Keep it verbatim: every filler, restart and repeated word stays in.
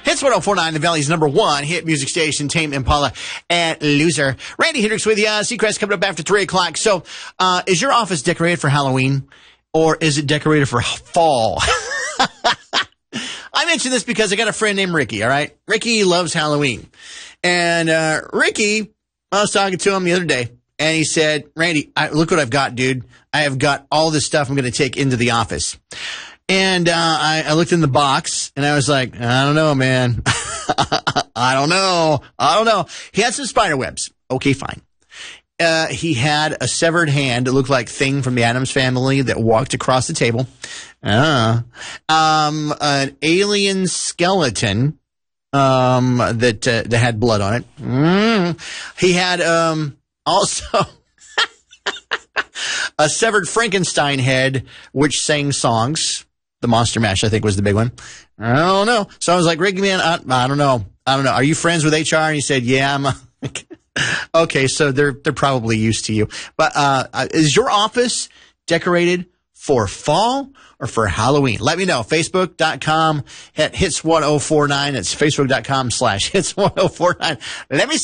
Hits one oh four point nine, the Valley's number one hit music station, Tame Impala and Loser. Randy Hendricks with you. Seacrest coming up after three o'clock. So, uh, is your office decorated for Halloween or is it decorated for fall? I mention this because I got a friend named Ricky, all right? Ricky loves Halloween. And, uh, Ricky, I was talking to him the other day and he said, Randy, I, look what I've got, dude. I have got all this stuff I'm going to take into the office. And uh, I, I looked in the box, and I was like, I don't know, man. I don't know. I don't know. He had some spider webs. Okay, fine. Uh, he had a severed hand. It looked like Thing from the Addams Family that walked across the table. Uh, um, an alien skeleton um, that uh, that had blood on it. Mm. He had um, also... a severed Frankenstein head, which sang songs. The Monster Mash, I think, was the big one. I don't know. So I was like, Ricky, man, I, I don't know. I don't know. Are you friends with H R? And he said, yeah, I'm. A okay, so they're they're probably used to you. But uh, is your office decorated for fall or for Halloween? Let me know. Facebook dot com, hits one oh four nine. It's Facebook dot com slash hits one oh four nine. Let me